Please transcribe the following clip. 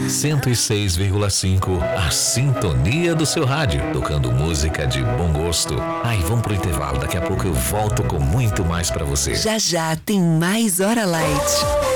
106,5, a sintonia do seu rádio, tocando música de bom gosto. Ai, vamos pro intervalo, daqui a pouco eu volto com muito mais pra você. Já já tem mais Hora Light.